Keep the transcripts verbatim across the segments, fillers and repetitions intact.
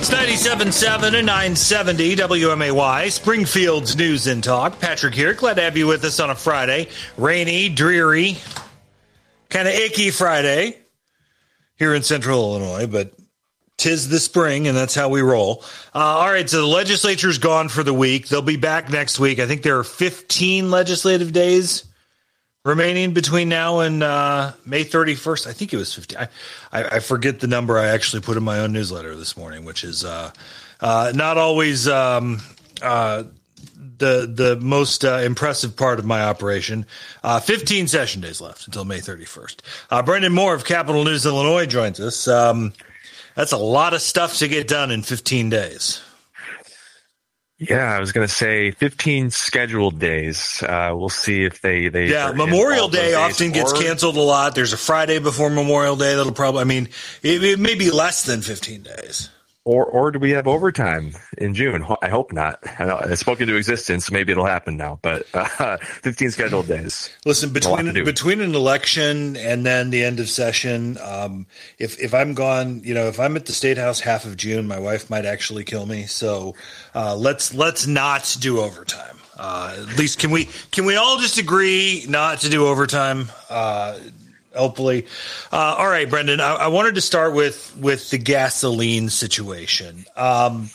It's ninety-seven point seven and nine seventy W M A Y, Springfield's News and Talk. Patrick here. Glad to have you with us on a Friday. Rainy, dreary, kind of icky Friday here in Central Illinois, but 'tis the spring, and that's how we roll. Uh, all right, so the legislature's gone for the week. They'll be back next week. I think there are fifteen legislative days remaining between now and uh, May thirty-first. I think it was fifteen. I, I, I forget the number I actually put in my own newsletter this morning, which is uh, uh, not always um, uh, the the most uh, impressive part of my operation. Uh, fifteen session days left until May thirty-first. Uh, Brendan Moore of Capital News Illinois joins us. Um, that's a lot of stuff to get done in fifteen days. Yeah, I was going to say fifteen scheduled days. Uh, we'll see if they they yeah. Memorial Day often gets canceled a lot. There's a Friday before Memorial Day that'll probably. I mean, it, it may be less than fifteen days. Or or do we have overtime in June? I hope not. I know, it's spoken to existence. Maybe it'll happen now. But uh, fifteen scheduled days. Listen, between between an election and then the end of session, um, if if I'm gone, you know, if I'm at the State House half of June, my wife might actually kill me. So uh, let's let's not do overtime. Uh, at least can we can we all just agree not to do overtime? Uh, Hopefully. Uh, all right, Brendan, I, I wanted to start with, with the gasoline situation. Um,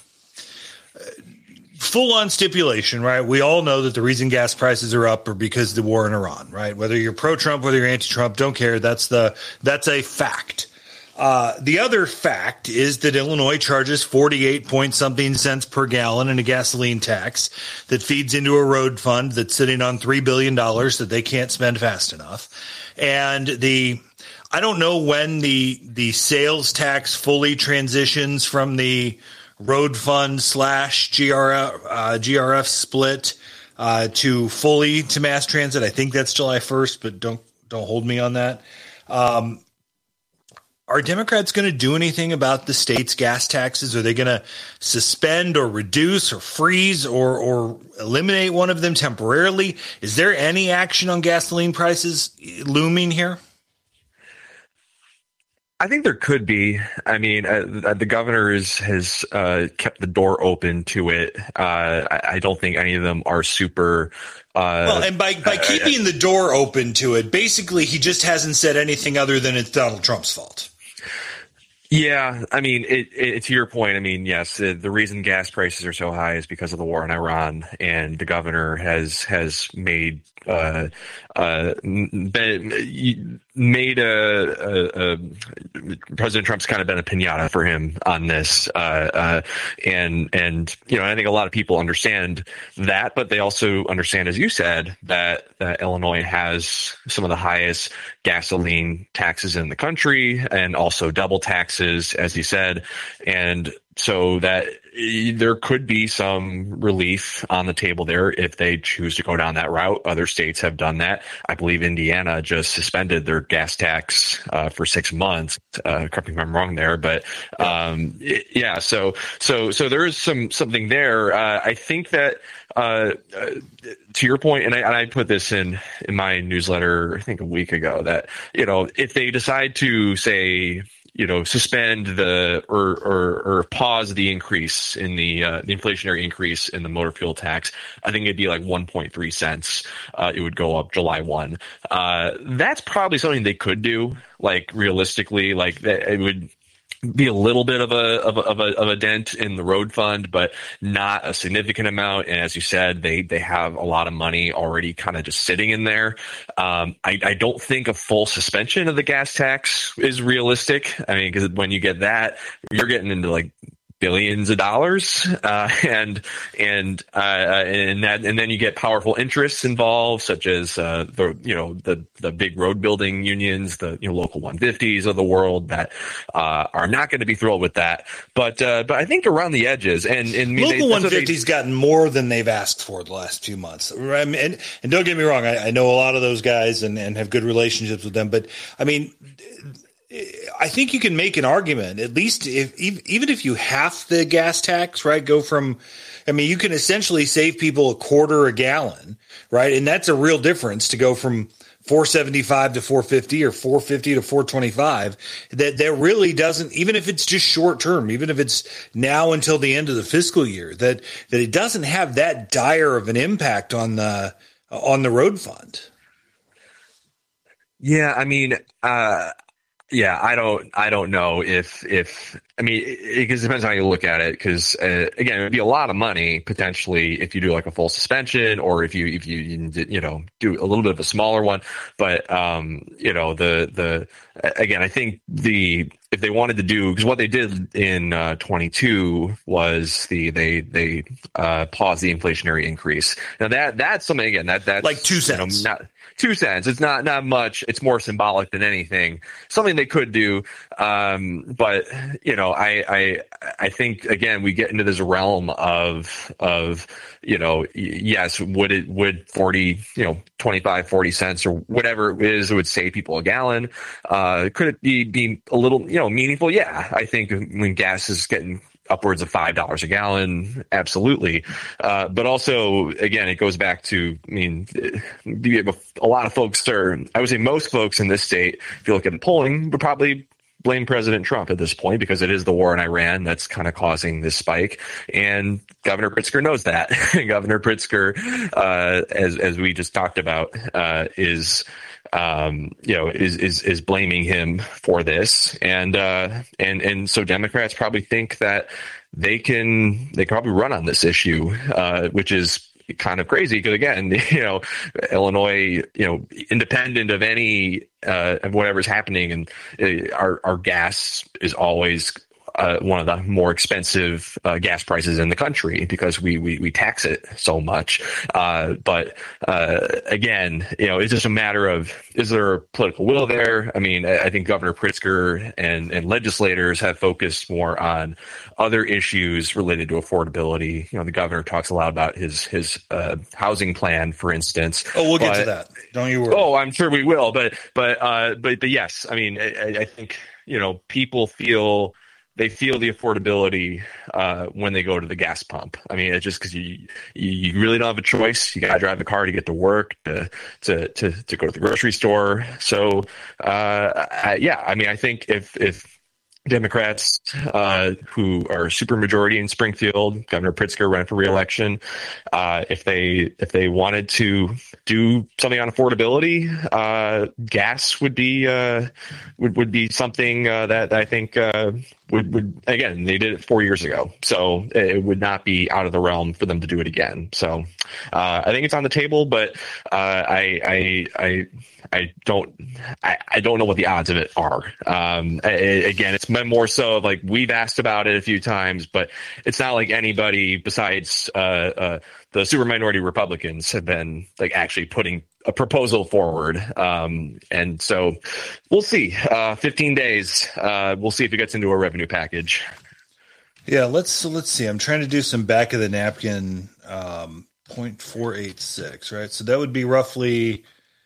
full on stipulation, right? We all know that the reason gas prices are up are because of the war in Iran, right? Whether you're pro-Trump, whether you're anti-Trump, don't care. That's the, that's a fact. Uh, the other fact is that Illinois charges forty-eight point something cents per gallon in a gasoline tax that feeds into a road fund that's sitting on three billion dollars that they can't spend fast enough. And the, I don't know when the, the sales tax fully transitions from the road fund slash G R F, uh, G R F split, uh, to fully to mass transit. I think that's July first, but don't, don't hold me on that. Um, Are Democrats going to do anything about the state's gas taxes? Are they going to suspend or reduce or freeze or or eliminate one of them temporarily? Is there any action on gasoline prices looming here? I think there could be. I mean, uh, the governor is, has uh, kept the door open to it. Uh, I, I don't think any of them are super. Uh, well, and by, by keeping uh, the door open to it, basically he just hasn't said anything other than it's Donald Trump's fault. Yeah, I mean, it, it, to your point, I mean, yes, the, the reason gas prices are so high is because of the war in Iran, and the governor has has made uh, uh, been, made a, a, a President Trump's kind of been a piñata for him on this, uh, uh, and and you know, I think a lot of people understand that, but they also understand, as you said, that that Illinois has some of the highest gasoline taxes in the country, and also double taxes, as you said, and so that there could be some relief on the table there if they choose to go down that route. Other states have done that. I believe Indiana just suspended their gas tax uh, for six months. Uh, correct me if I'm wrong there, but um, it, yeah. So so so there is some something there. Uh, I think that uh, uh, to your point, and I, and I put this in in my newsletter, I think a week ago, that you know if they decide to say, you know, suspend the or or, or pause the increase in the uh, the inflationary increase in the motor fuel tax, I think it'd be like one point three cents. Uh, it would go up July first. Uh, that's probably something they could do. Like realistically, like that, it would be a little bit of a, of a of a of a dent in the road fund, but not a significant amount. And as you said, they they have a lot of money already kind of just sitting in there. Um, I, I don't think a full suspension of the gas tax is realistic. I mean, because when you get that, you're getting into like billions of dollars, uh, and and uh, and that and then you get powerful interests involved, such as uh, the you know the the big road building unions, the you know local one fifties of the world that uh, are not going to be thrilled with that. But uh, but I think around the edges, and, and local one fifty's gotten more than they've asked for the last few months. I mean, and and don't get me wrong, I, I know a lot of those guys and, and have good relationships with them, but I mean, I think you can make an argument, at least if even if you half the gas tax, right, go from, I mean, you can essentially save people a quarter a gallon, right? And that's a real difference to go from four seventy-five to four fifty or four fifty to four twenty-five, that that really doesn't, even if it's just short term, even if it's now until the end of the fiscal year, that that it doesn't have that dire of an impact on the on the road fund. Yeah, I mean, uh, yeah, I don't, I don't know if, if, I mean, it, it depends on how you look at it. Cause, uh, again, it would be a lot of money potentially if you do like a full suspension, or if you, if you, you know, do a little bit of a smaller one. But, um, you know, the, the, again, I think the, if they wanted to do, because what they did in uh, twenty-two was the, they, they, uh, paused the inflationary increase. Now that, that's something, again, that, that's like two cents. You know, not, Two cents. It's not not much. It's more symbolic than anything. Something they could do, um, but you know, I I I think again we get into this realm of of you know, yes, would it would forty you know twenty-five, forty cents or whatever it is, it would save people a gallon. Uh, could it be be a little you know meaningful? Yeah, I think when gas is getting upwards of five dollars a gallon, absolutely. Uh, but also, again, it goes back to, I mean, a lot of folks are, I would say most folks in this state, if you look at the polling, would probably blame President Trump at this point, because it is the war in Iran that's kind of causing this spike. And Governor Pritzker knows that. Governor Pritzker, uh, as as we just talked about, uh, is um, you know, is, is, is blaming him for this. And, uh, and, and so Democrats probably think that they can, they can probably run on this issue, uh, which is kind of crazy because, again, you know, Illinois, you know, independent of any, uh, of whatever's happening, and uh, our, our gas is always Uh, one of the more expensive uh, gas prices in the country because we we, we tax it so much. Uh, but uh, again, you know, it's just a matter of, is there a political will there? I mean, I, I think Governor Pritzker and, and legislators have focused more on other issues related to affordability. You know, the governor talks a lot about his his uh, housing plan, for instance. Oh, we'll but, get to that. Don't you worry. Oh, I'm sure we will. But but uh, but, but yes, I mean, I, I think, you know, people feel. They feel the affordability uh, when they go to the gas pump. I mean, it's just because you, you you really don't have a choice. You got to drive the car to get to work, to to to, to go to the grocery store. So, uh, I, yeah, I mean, I think if if Democrats uh, who are supermajority in Springfield, Governor Pritzker ran for re-election, uh, if they if they wanted to do something on affordability, uh, gas would be uh, would would be something uh, that I think uh, would would again, they did it four years ago, so it would not be out of the realm for them to do it again. So uh, I think it's on the table, but uh, I I I. I don't, I, I don't know what the odds of it are. Um, I, again, it's more so of like, we've asked about it a few times, but it's not like anybody besides uh, uh, the super minority Republicans have been like actually putting a proposal forward. Um, and so we'll see. Uh, fifteen days. Uh, we'll see if it gets into a revenue package. Yeah, let's so let's see. I'm trying to do some back of the napkin. Um, zero point four eight six, right? So that would be roughly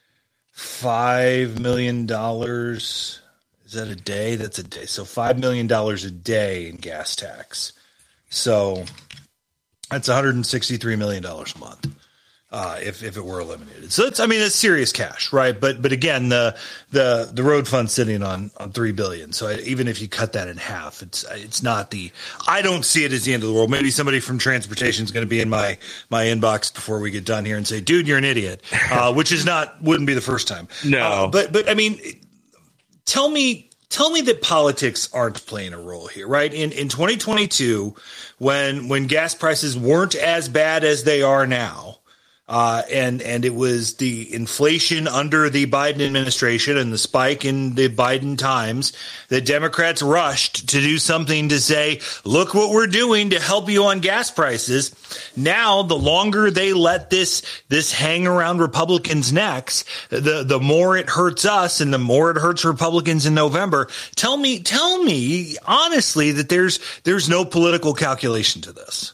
five million dollars. Is that a day? That's a day. So five million dollars a day in gas tax. So that's one hundred sixty-three million dollars a month. Uh, if, if it were eliminated. So it's, I mean, it's serious cash, right? But, but again, the, the, the road fund's sitting on, on three billion. So I, even if you cut that in half, it's, it's not the, I don't see it as the end of the world. Maybe somebody from transportation is going to be in my, my inbox before we get done here and say, dude, you're an idiot. Uh, which is not, wouldn't be the first time. No, uh, but, but I mean, tell me, tell me that politics aren't playing a role here, right? In, in twenty twenty-two, when, when gas prices weren't as bad as they are now, Uh, and, and it was the inflation under the Biden administration and the spike in the Biden times that Democrats rushed to do something to say, look what we're doing to help you on gas prices. Now, the longer they let this, this hang around Republicans' necks, the, the more it hurts us and the more it hurts Republicans in November. Tell me, tell me honestly that there's, there's no political calculation to this.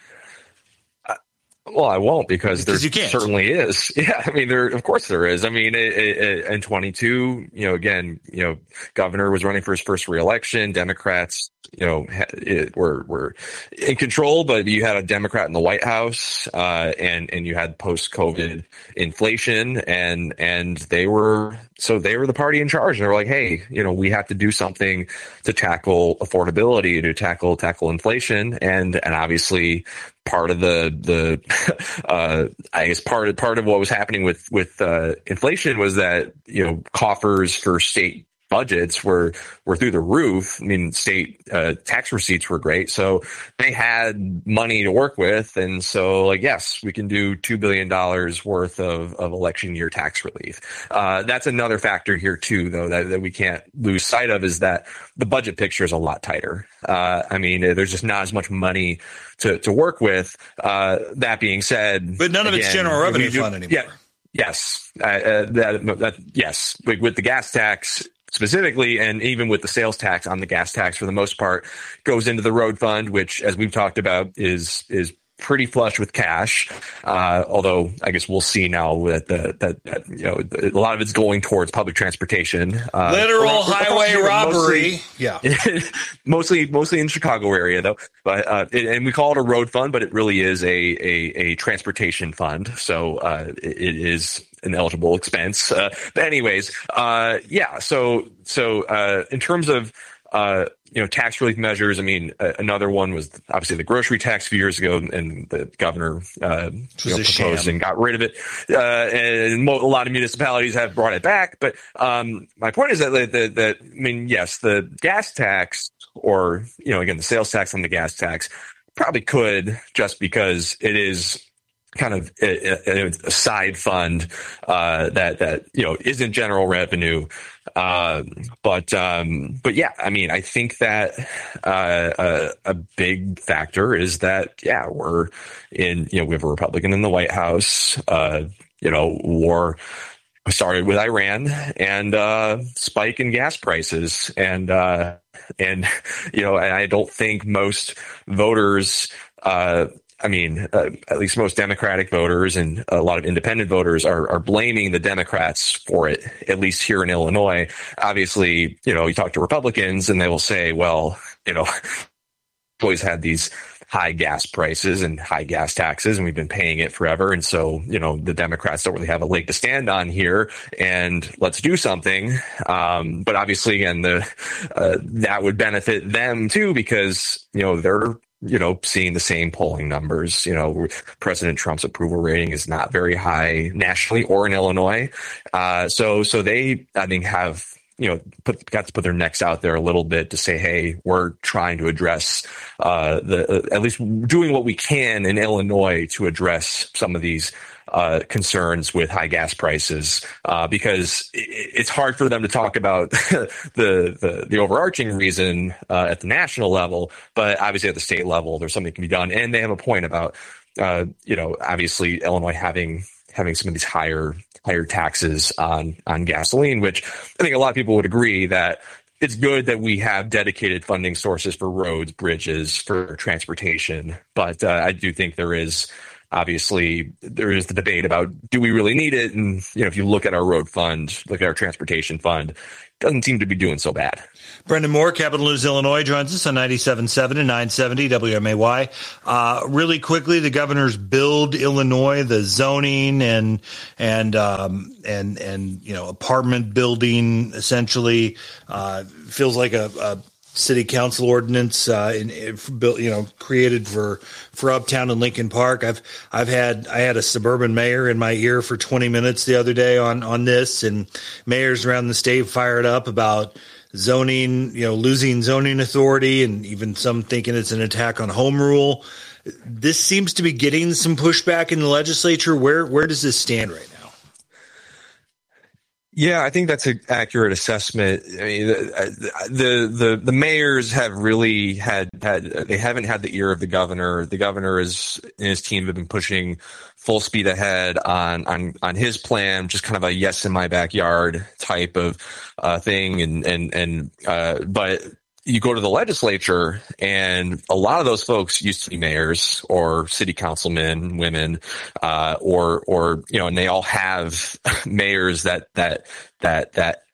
Well, I won't because, because there certainly is. Yeah, I mean, there of course there is. I mean, it, it, in twenty-two, you know, again, you know, governor was running for his first reelection. Democrats you know, it, were were in control, but you had a Democrat in the White House, uh, and and you had post-COVID inflation, and and they were so they were the party in charge. And they were like, hey, you know, we have to do something to tackle affordability, to tackle tackle inflation, and and obviously part of the the uh, I guess part of part of what was happening with with uh, inflation was that, you know, coffers for state budgets were were through the roof. I mean, state uh, tax receipts were great, so they had money to work with, and so like, yes, we can do two billion dollars worth of, of election year tax relief. Uh, that's another factor here too, though, that, that we can't lose sight of, is that the budget picture is a lot tighter. Uh, I mean, there's just not as much money to to work with. Uh, that being said, but none of again, it's general revenue do, fund anymore. Yeah, yes, uh, uh, that, that yes, with, with the gas tax specifically, and even with the sales tax on the gas tax, for the most part, goes into the road fund, which, as we've talked about, is is pretty flush with cash. Uh, although I guess we'll see now that the that, that you know a lot of it's going towards public transportation, uh, literal highway robbery. Mostly, yeah, mostly mostly in the Chicago area though. But uh, it, and we call it a road fund, but it really is a a, a transportation fund. So uh, it, it is an eligible expense. Uh, but anyways, uh, yeah. So so uh, in terms of uh, you know, tax relief measures, I mean, uh, another one was obviously the grocery tax a few years ago, and the governor uh, you know, proposed sham. and got rid of it. Uh, and mo- a lot of municipalities have brought it back. But um, my point is that, that, that, I mean, yes, the gas tax, or, you know, again, the sales tax on the gas tax probably could, just because it is kind of a, a, a side fund uh, that that you know isn't general revenue, uh, but um, but yeah, I mean, I think that uh, a, a big factor is that yeah, we're in you know we have a Republican in the White House. Uh, you know, war started with Iran and uh, spike in gas prices, and uh, and you know, and I don't think most voters. Uh, I mean, uh, at least most Democratic voters and a lot of independent voters are, are blaming the Democrats for it, at least here in Illinois. Obviously, you know, you talk to Republicans and they will say, well, you know, always had these high gas prices and high gas taxes, and we've been paying it forever. And so, you know, the Democrats don't really have a leg to stand on here, and let's do something. Um, but obviously, again, the uh, that would benefit them too, because, you know, they're you know, seeing the same polling numbers. You know, President Trump's approval rating is not very high nationally or in Illinois. Uh, so, so they, I think, have, you know, put, got to put their necks out there a little bit to say, hey, we're trying to address, uh, the, uh, at least doing what we can in Illinois to address some of these Uh, concerns with high gas prices, uh, because it's hard for them to talk about the, the the overarching reason uh, at the national level, but obviously at the state level, there's something that can be done. And they have a point about, uh, you know, obviously Illinois having having some of these higher higher taxes on on gasoline, which I think a lot of people would agree that it's good that we have dedicated funding sources for roads, bridges, for transportation. But uh, I do think there is. Obviously, there is the debate about, do we really need it? And, you know, if you look at our road fund, look at our transportation fund, it doesn't seem to be doing so bad. Brendan Moore, Capital News Illinois, joins us on ninety-seven point seven and nine seventy W M A Y. Uh, really quickly, the governor's Build Illinois, the zoning and and um, and and you know apartment building essentially uh, feels like a, a city council ordinance, uh, in, built, you know, created for, for Uptown and Lincoln Park. I've, I've had, I had a suburban mayor in my ear for twenty minutes the other day on, on this, and mayors around the state fired up about zoning, you know, losing zoning authority, and even some thinking it's an attack on home rule. This seems to be getting some pushback in the legislature. Where, where does this stand right now? Yeah, I think that's an accurate assessment. I mean, the, the the the mayors have really had had they haven't had the ear of the governor. The governor is and his team have been pushing full speed ahead on on on his plan, just kind of a yes in my backyard type of uh, thing. And and and uh, but you go to the legislature, and a lot of those folks used to be mayors or city councilmen, women, uh, or, or, you know, and they all have mayors that, that, that, that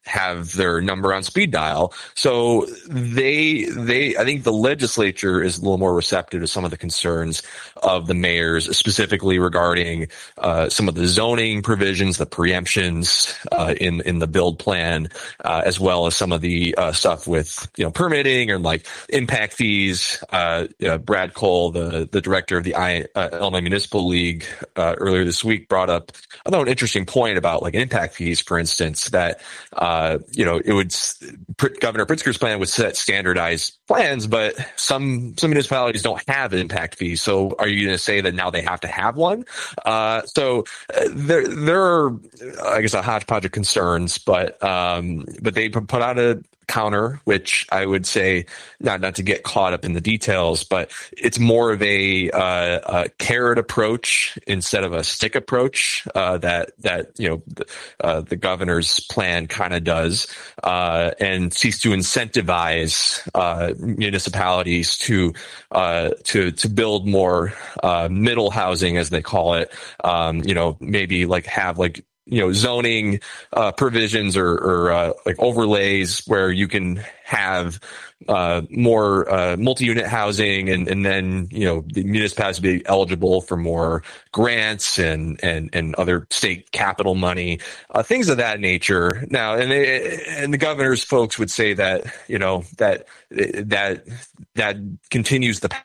have their number on speed dial. So they, they, I think the legislature is a little more receptive to some of the concerns of the mayors, specifically regarding uh, some of the zoning provisions, the preemptions uh, in in the build plan, uh, as well as some of the uh, stuff with you know permitting and like impact fees. Uh, uh, Brad Cole, the the director of the I, uh, Illinois Municipal League, uh, earlier this week brought up, I thought, an interesting point about like impact fees, for instance, that uh, you know it would Governor Pritzker's plan would set standardized plans, but some some municipalities don't have impact fees. So are you going to say that now they have to have one? Uh, so uh, there there are, I guess, a hodgepodge of concerns, but um, but they put out a counter, which I would say, not not to get caught up in the details, but it's more of a, uh, a carrot approach instead of a stick approach uh, that that you know the, uh, the governor's plan kind of does, uh, and seeks to incentivize uh, municipalities to uh, to to build more uh, middle housing, as they call it. Um, you know, maybe like have like. you know, zoning uh, provisions or, or uh, like overlays where you can have uh, more uh, multi-unit housing, and, and then, you know, the municipalities be eligible for more grants and, and, and other state capital money, uh, things of that nature. Now, and they, and the governor's folks would say that, you know, that that that continues the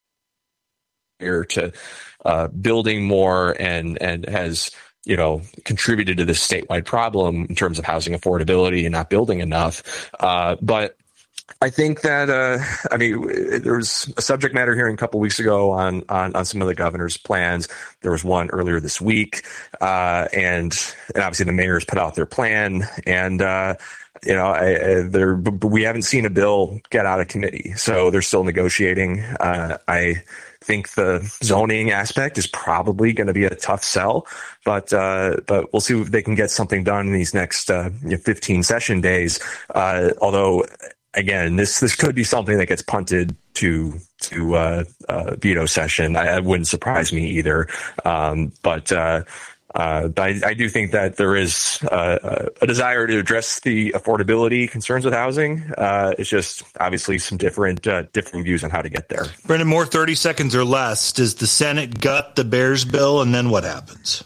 path to uh, building more and and has, you know, contributed to this statewide problem in terms of housing affordability and not building enough. Uh, but I think that, uh, I mean, there was a subject matter hearing a couple weeks ago on, on, on some of the governor's plans. There was one earlier this week. Uh, and, and obviously the mayor's put out their plan, and, uh, you know, I, I, there, but we haven't seen a bill get out of committee, so they're still negotiating. Uh, I think the zoning aspect is probably going to be a tough sell, but uh, but we'll see if they can get something done in these next uh, you know, fifteen session days. Uh, although, again, this this could be something that gets punted to to uh, uh, veto session. I, it wouldn't surprise me either. Um, but. Uh, Uh, but I, I do think that there is uh, a desire to address the affordability concerns with housing. Uh, it's just obviously some different uh, different views on how to get there. Brendan Moore, thirty seconds or less. Does the Senate gut the Bears bill, and then what happens?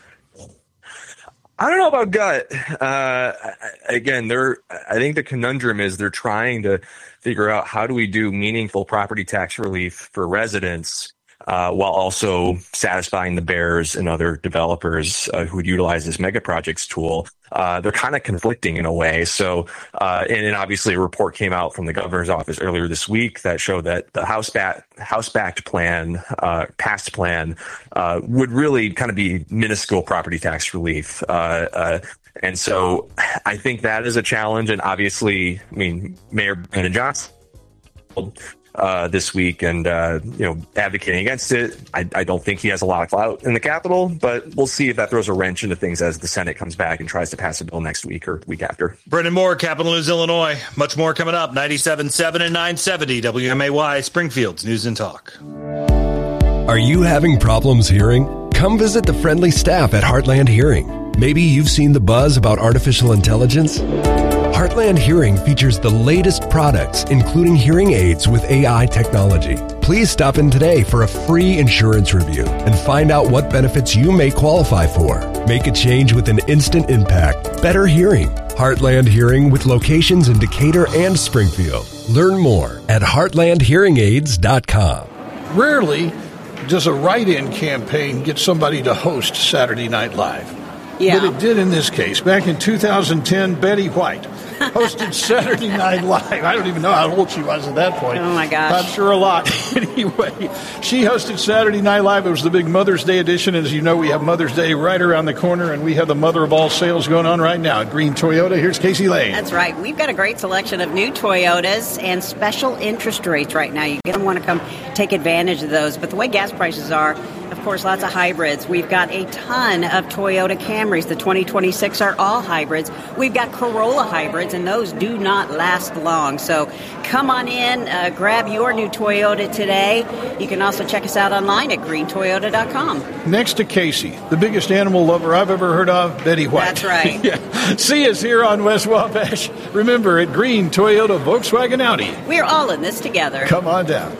I don't know about gut. Uh, again, they're, I think the conundrum is they're trying to figure out how do we do meaningful property tax relief for residents Uh, while also satisfying the bears and other developers uh, who would utilize this mega projects tool. Uh, they're kind of conflicting in a way. So, uh, and, and obviously a report came out from the governor's office earlier this week that showed that the house back, house backed plan, uh, past plan, uh, would really kind of be minuscule property tax relief. Uh, uh, and so I think that is a challenge. And obviously, I mean, Mayor Brandon Johnson, Uh, this week and, uh, you know, advocating against it. I, I don't think he has a lot of clout in the Capitol, but we'll see if that throws a wrench into things as the Senate comes back and tries to pass a bill next week or week after. Brendan Moore, Capital News, Illinois. Much more coming up. ninety-seven point seven and nine seventy W M A Y, Springfield's News and Talk. Are you having problems hearing? Come visit the friendly staff at Heartland Hearing. Maybe you've seen the buzz about artificial intelligence. Heartland Hearing features the latest products, including hearing aids with A I technology. Please stop in today for a free insurance review and find out what benefits you may qualify for. Make a change with an instant impact. Better hearing. Heartland Hearing with locations in Decatur and Springfield. Learn more at heartland hearing aids dot com. Rarely does a write-in campaign get somebody to host Saturday Night Live. Yeah. But it did in this case. Back in two thousand ten, Betty White hosted Saturday Night Live. I don't even know how old she was at that point. Oh, my gosh. Not sure a lot. Anyway, she hosted Saturday Night Live. It was the big Mother's Day edition. As you know, we have Mother's Day right around the corner, and we have the mother of all sales going on right now at Green Toyota. Here's Casey Lane. That's right. We've got a great selection of new Toyotas and special interest rates right now. You're going to want to come take advantage of those. But the way gas prices are, Of course, lots of hybrids. We've got a ton of Toyota Camrys. The twenty twenty-six are all hybrids. We've got Corolla hybrids, and those do not last long. So come on in, uh, grab your new Toyota today. You can also check us out online at green toyota dot com. Next to Casey, the biggest animal lover I've ever heard of, Betty White. That's right. Yeah. See us here on West Wabash. Remember, at Green Toyota Volkswagen Audi. We're all in this together. Come on down.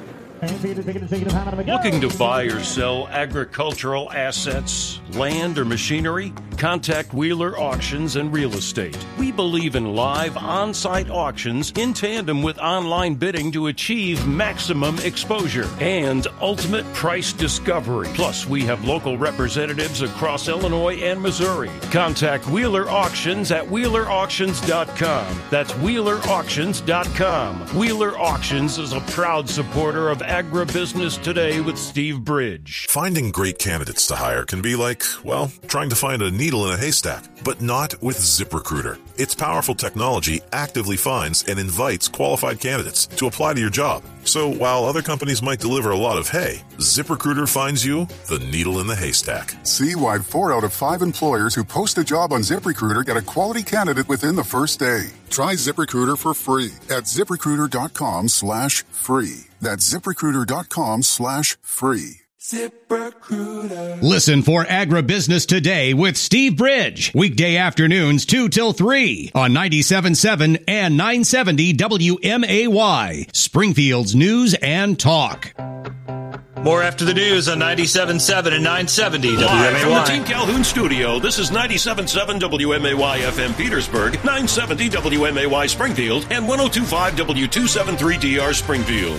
Looking to buy or sell agricultural assets, land, or machinery? Contact Wheeler Auctions and Real Estate. We believe in live on-site auctions in tandem with online bidding to achieve maximum exposure and ultimate price discovery. Plus, we have local representatives across Illinois and Missouri. Contact Wheeler Auctions at wheeler auctions dot com. That's wheeler auctions dot com. Wheeler Auctions is a proud supporter of Agribusiness Today with Steve Bridge. Finding great candidates to hire can be like, well, trying to find a needle in a haystack, but not with ZipRecruiter. Its powerful technology actively finds and invites qualified candidates to apply to your job. So while other companies might deliver a lot of hay, ZipRecruiter finds you the needle in the haystack. See why four out of five employers who post a job on ZipRecruiter get a quality candidate within the first day. Try ZipRecruiter for free at ZipRecruiter.com slash free. That's ZipRecruiter.com slash free. ZipRecruiter. Listen for Agribusiness Today with Steve Bridge. Weekday afternoons two till three on ninety-seven point seven and nine seventy W M A Y. Springfield's News and Talk. More after the news on ninety-seven point seven and nine seventy W M A Y. Live from the Team Calhoun studio, this is ninety-seven point seven W M A Y F M Petersburg, nine seventy W M A Y Springfield, and one oh two point five W two seventy-three D R Springfield.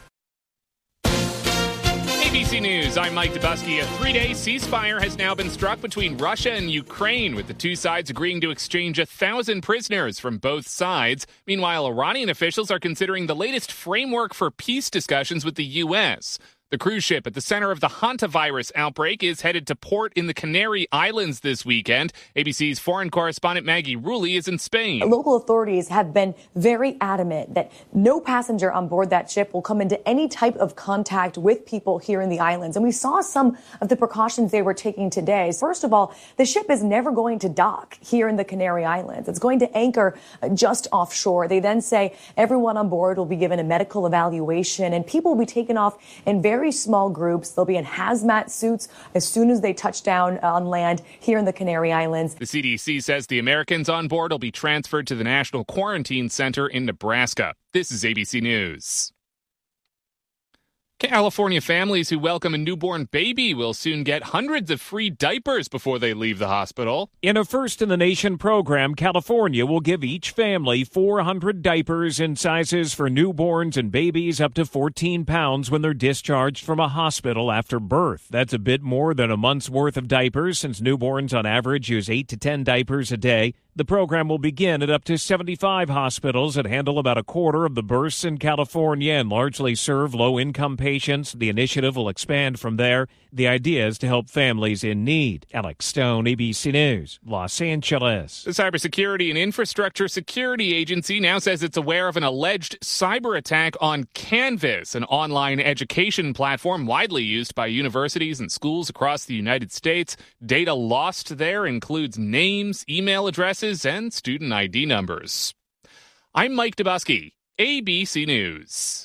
A B C News, I'm Mike Dubusky. A three-day ceasefire has now been struck between Russia and Ukraine, with the two sides agreeing to exchange a thousand prisoners from both sides. Meanwhile, Iranian officials are considering the latest framework for peace discussions with the U S. The cruise ship at the center of the hantavirus outbreak is headed to port in the Canary Islands this weekend. A B C's foreign correspondent Maggie Rulli is in Spain. Local authorities have been very adamant that no passenger on board that ship will come into any type of contact with people here in the islands. And we saw some of the precautions they were taking today. First of all, the ship is never going to dock here in the Canary Islands. It's going to anchor just offshore. They then say everyone on board will be given a medical evaluation and people will be taken off in very Very small groups. They'll be in hazmat suits as soon as they touch down on land here in the Canary Islands. The C D C says the Americans on board will be transferred to the National Quarantine Center in Nebraska. This is A B C News. California families who welcome a newborn baby will soon get hundreds of free diapers before they leave the hospital. In a first-in-the-nation program, California will give each family four hundred diapers in sizes for newborns and babies up to fourteen pounds when they're discharged from a hospital after birth. That's a bit more than a month's worth of diapers, since newborns on average use eight to ten diapers a day. The program will begin at up to seventy-five hospitals that handle about a quarter of the births in California and largely serve low-income patients. The initiative will expand from there. The idea is to help families in need. Alex Stone, A B C News, Los Angeles. The Cybersecurity and Infrastructure Security Agency now says it's aware of an alleged cyber attack on Canvas, an online education platform widely used by universities and schools across the United States. Data lost there includes names, email addresses, and student I D numbers. I'm Mike Dubusky, A B C News.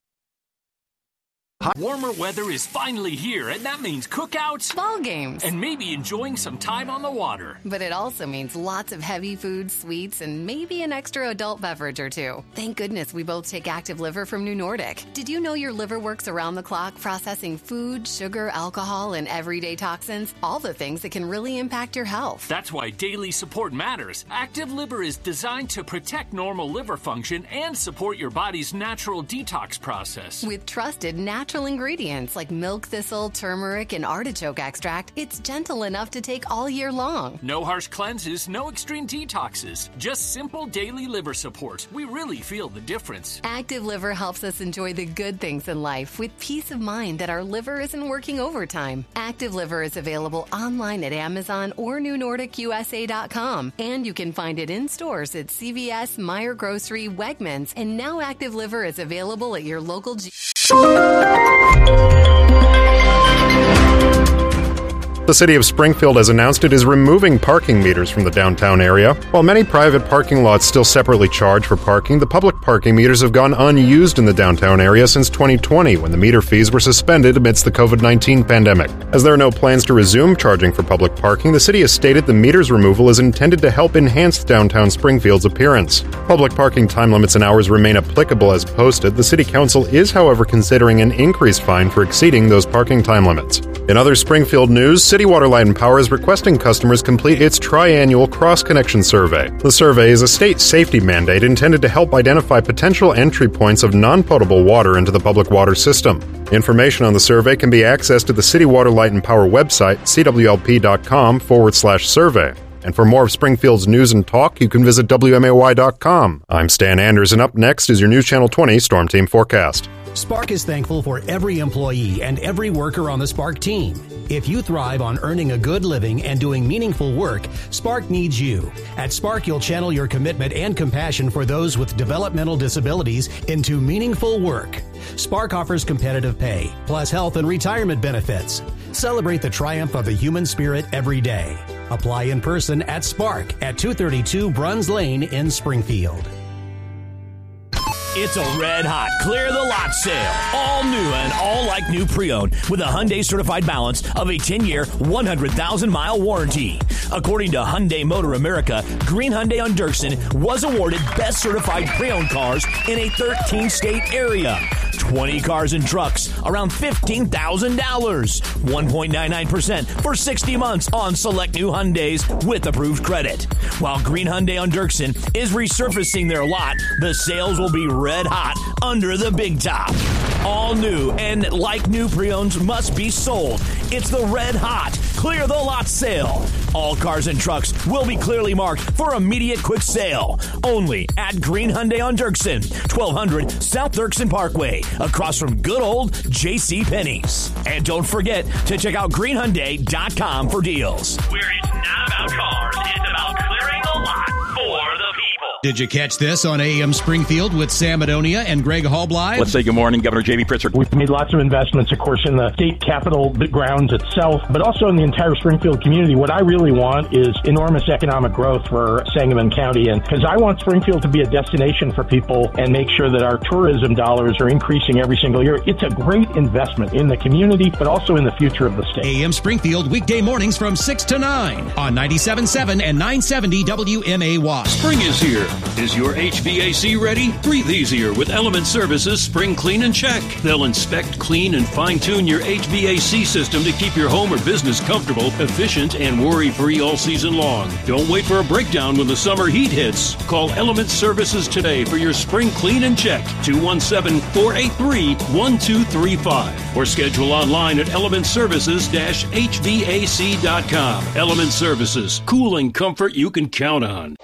Warmer weather is finally here, and that means cookouts, ball games, and maybe enjoying some time on the water. But it also means lots of heavy food, sweets, and maybe an extra adult beverage or two. Thank goodness we both take Active Liver from New Nordic. Did you know your liver works around the clock processing food, sugar, alcohol, and everyday toxins? All the things that can really impact your health. That's why daily support matters. Active Liver is designed to protect normal liver function and support your body's natural detox process. With trusted natural Natural ingredients like milk thistle, turmeric, and artichoke extract, it's gentle enough to take all year long. No harsh cleanses, no extreme detoxes, just simple daily liver support. We really feel the difference. Active Liver helps us enjoy the good things in life with peace of mind that our liver isn't working overtime. Active Liver is available online at Amazon or new nordic U S A dot com, and you can find it in stores at C V S, Meijer Grocery, Wegmans, and now Active Liver is available at your local G- The city of Springfield has announced it is removing parking meters from the downtown area. While many private parking lots still separately charge for parking, the public parking meters have gone unused in the downtown area since twenty twenty, when the meter fees were suspended amidst the covid nineteen pandemic. As there are no plans to resume charging for public parking, the city has stated the meters removal is intended to help enhance downtown Springfield's appearance. Public parking time limits and hours remain applicable as posted. The city council is, however, considering an increased fine for exceeding those parking time limits. In other Springfield news, City Water, Light and Power is requesting customers complete its triannual cross-connection survey. The survey is a state safety mandate intended to help identify potential entry points of non-potable water into the public water system. Information on the survey can be accessed at the City Water, Light and Power website, cwlp.com forward slash survey. And for more of Springfield's news and talk, you can visit W M A Y dot com. I'm Stan Anders, and up next is your News Channel twenty Storm Team Forecast. Spark is thankful for every employee and every worker on the Spark team. If you thrive on earning a good living and doing meaningful work, Spark needs you. At Spark, you'll channel your commitment and compassion for those with developmental disabilities into meaningful work. Spark offers competitive pay, plus health and retirement benefits. Celebrate the triumph of the human spirit every day. Apply in person at Spark at two thirty-two Bruns Lane in Springfield. It's a red-hot Clear the Lot sale. All new and all like new pre-owned with a Hyundai certified balance of a ten-year, one hundred thousand mile warranty. According to Hyundai Motor America, Green Hyundai on Dirksen was awarded Best Certified Pre-Owned Cars in a thirteen-state area. twenty cars and trucks, around fifteen thousand dollars. one point nine nine percent for sixty months on select new Hyundais with approved credit. While Green Hyundai on Dirksen is resurfacing their lot, the sales will be red hot under the big top. All new and like new pre-owns must be sold. It's the red hot Clear the Lot sale. All cars and trucks will be clearly marked for immediate quick sale. Only at Green Hyundai on Dirksen, twelve hundred South Dirksen Parkway, across from good old J C Penney's. And don't forget to check out green hyundai dot com for deals. Where it's not about cars, it's about clearing the lot for the people. Did you catch this on A M Springfield with Sam Adonia and Greg Hallbly? Let's say good morning, Governor J B Pritzker. We've made lots of investments, of course, in the state capitol grounds itself, but also in the entire Springfield community. What I really want is enormous economic growth for Sangamon County, and because I want Springfield to be a destination for people and make sure that our tourism dollars are increasing every single year. It's a great investment in the community, but also in the future of the state. A M Springfield, weekday mornings from six to nine on ninety-seven point seven and nine seventy W M A Y. Spring is here. Is your H V A C ready? Breathe easier with Element Services Spring Clean and Check. They'll inspect, clean, and fine-tune your H V A C system to keep your home or business comfortable, efficient, and worry-free all season long. Don't wait for a breakdown when the summer heat hits. Call Element Services today for your Spring Clean and Check, two one seven, four eight three, one two three five, or schedule online at element services dash h v a c dot com. Element Services, cool and comfort you can count on.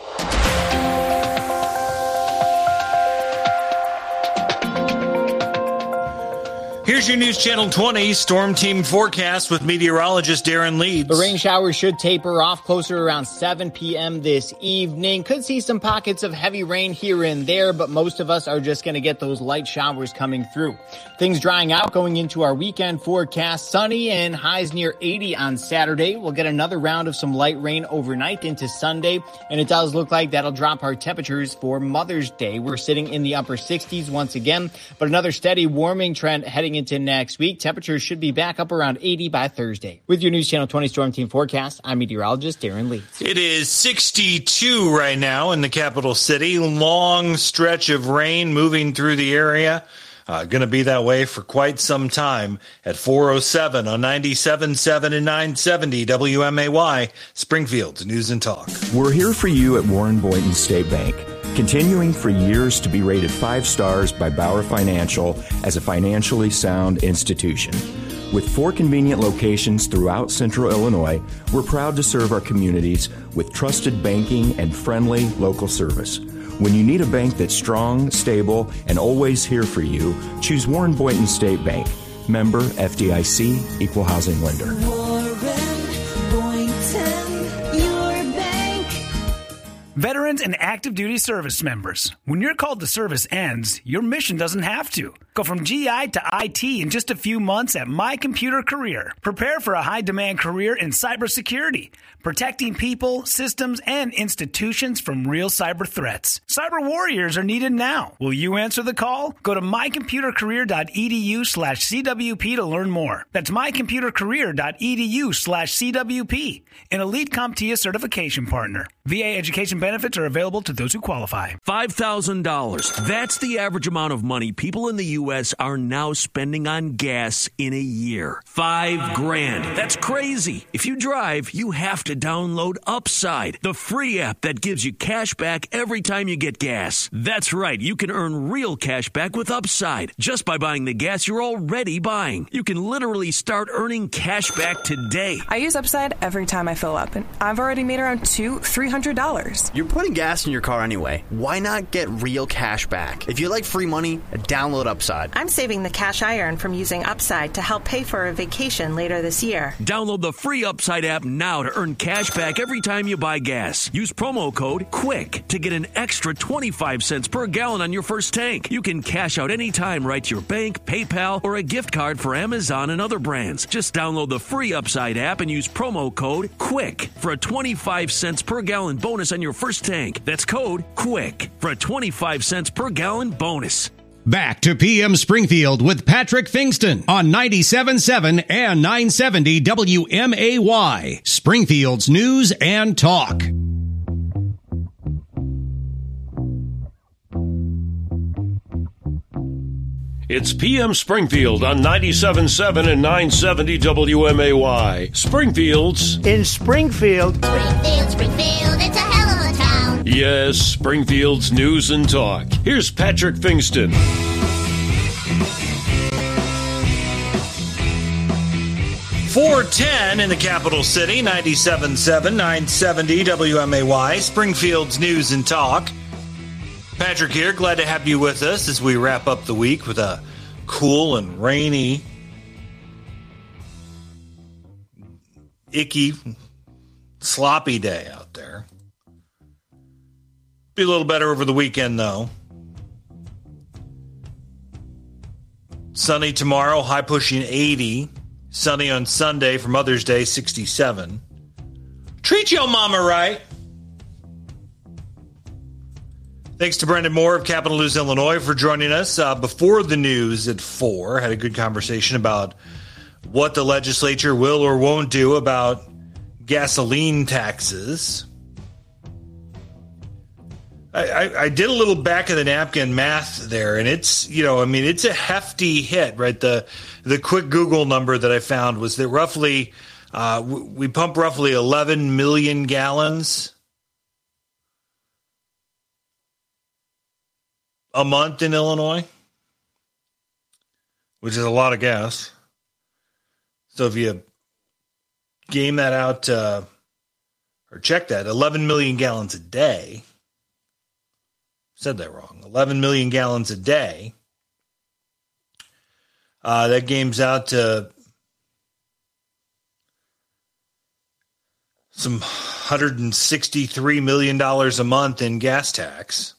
Here's your News Channel twenty Storm Team forecast with meteorologist Darren Leeds. The rain showers should taper off closer around seven p.m. this evening. Could see some pockets of heavy rain here and there, but most of us are just going to get those light showers coming through. Things drying out going into our weekend forecast. Sunny and highs near eighty on Saturday. We'll get another round of some light rain overnight into Sunday, and it does look like that'll drop our temperatures for Mother's Day. We're sitting in the upper sixties once again, but another steady warming trend heading into next week. Temperatures should be back up around eighty by Thursday. With your News Channel twenty Storm Team forecast, I'm meteorologist Darren Leeds. It is sixty-two right now in the capital city. Long stretch of rain moving through the area. Uh, going to be that way for quite some time at four oh seven on ninety-seven point seven and nine seventy W M A Y, Springfield's News and Talk. We're here for you at Warren Boynton State Bank, continuing for years to be rated five stars by Bauer Financial as a financially sound institution. With four convenient locations throughout Central Illinois, we're proud to serve our communities with trusted banking and friendly local service. When you need a bank that's strong, stable, and always here for you, choose Warren Boynton State Bank. Member F D I C, Equal Housing Lender. Warren Boynton, your bank. Veterans and active duty service members, when your call to service ends, your mission doesn't have to. Go from G I to I T in just a few months at My Computer Career. Prepare for a high-demand career in cybersecurity, protecting people, systems, and institutions from real cyber threats. Cyber warriors are needed now. Will you answer the call? Go to mycomputercareer.edu slash CWP to learn more. That's mycomputercareer.edu slash CWP, an Elite CompTIA certification partner. V A education benefits are available to those who qualify. five thousand dollars. That's the average amount of money people in the U S are now spending on gas in a year. Five grand. That's crazy. If you drive, you have to download Upside, the free app that gives you cash back every time you get gas. That's right. You can earn real cash back with Upside just by buying the gas you're already buying. You can literally start earning cash back today. I use Upside every time I fill up, and I've already made around two, three hundred dollars. You're putting gas in your car anyway. Why not get real cash back? If you like free money, download Upside. I'm saving the cash I earn from using Upside to help pay for a vacation later this year. Download the free Upside app now to earn cash back every time you buy gas. Use promo code QUICK to get an extra twenty-five cents per gallon on your first tank. You can cash out anytime right to your bank, PayPal, or a gift card for Amazon and other brands. Just download the free Upside app and use promo code QUICK for a twenty-five cents per gallon bonus on your first tank. That's code QUICK for a twenty-five cents per gallon bonus. Back to P M Springfield with Patrick Fingston on ninety-seven point seven and nine seventy W M A Y, Springfield's news and talk. It's P M Springfield on ninety-seven point seven and nine seventy W M A Y. Springfield's in Springfield. Springfield, Springfield, it's a hell of a town. Yes, Springfield's news and talk. Here's Patrick Fingston. four ten in the capital city, ninety-seven point seven, nine seventy W M A Y, Springfield's news and talk. Patrick here, glad to have you with us as we wrap up the week with a cool and rainy, icky, sloppy day out there. Be a little better over the weekend, though. Sunny tomorrow, high pushing eighty. Sunny on Sunday for Mother's Day, sixty-seven. Treat your mama right. Thanks to Brendan Moore of Capital News Illinois for joining us uh, before the news at four. Had a good conversation about what the legislature will or won't do about gasoline taxes. I, I, I did a little back of the napkin math there, and it's, you know, I mean, it's a hefty hit, right? The the quick Google number that I found was that roughly, uh, we pump roughly eleven million gallons a month in Illinois, which is a lot of gas. So if you game that out, uh, or check that, eleven million gallons a day. Said that wrong. eleven million gallons a day. Uh, that games out to some one hundred sixty-three million dollars a month in gas tax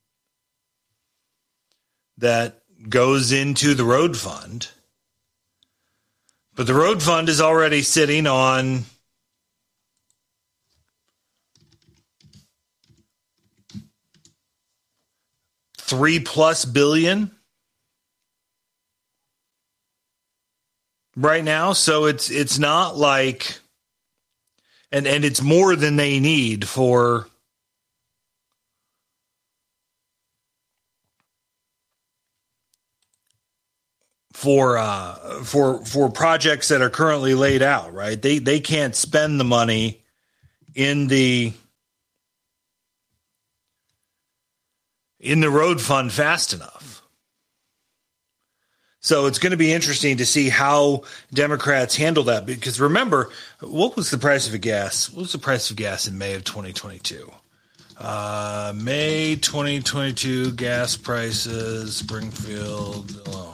that goes into the road fund. But the road fund is already sitting on three plus billion right now. So it's it's not like, and, and it's more than they need for for uh, for for projects that are currently laid out, right? They they can't spend the money in the in the road fund fast enough. So it's going to be interesting to see how Democrats handle that, because remember, what was the price of a gas? What was the price of gas in May of twenty twenty-two? Uh, May twenty twenty-two gas prices, Springfield, Illinois.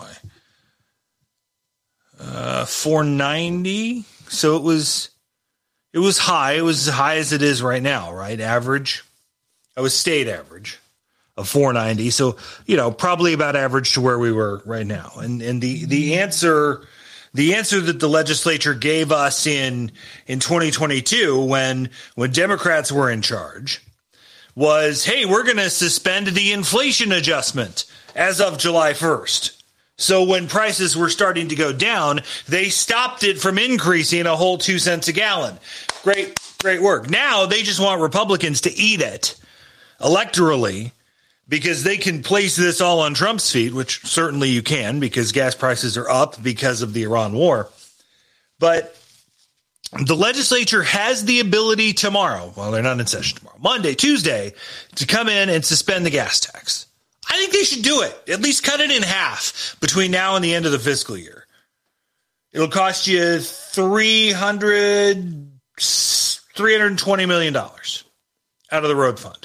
Uh, four ninety. So it was, it was high. It was as high as it is right now, right? Average. It was state average. of four ninety. So, you know, probably about average to where we were right now. And and the the answer the answer that the legislature gave us in in twenty twenty-two when when Democrats were in charge was, hey, we're going to suspend the inflation adjustment as of July first. So when prices were starting to go down, they stopped it from increasing a whole two cents a gallon. Great, great work. Now they just want Republicans to eat it electorally because they can place this all on Trump's feet, which certainly you can because gas prices are up because of the Iran war. But the legislature has the ability tomorrow, well, they're not in session tomorrow, Monday, Tuesday, to come in and suspend the gas tax. I think they should do it. At least cut it in half between now and the end of the fiscal year. It'll cost you three hundred, three hundred twenty million dollars out of the road fund,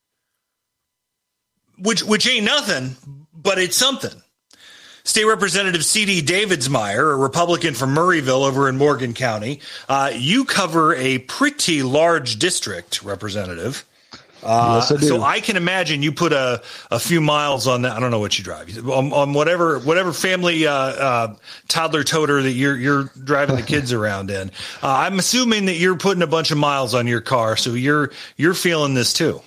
which which ain't nothing, but it's something. State Representative C D Davidsmeyer, a Republican from Murrayville over in Morgan County, uh, you cover a pretty large district, Representative. Uh, yes, I do. So I can imagine you put a, a few miles on that. I don't know what you drive on, on whatever whatever family uh, uh, toddler toter that you're you're driving the kids around in. Uh, I'm assuming that you're putting a bunch of miles on your car, so you're you're feeling this too.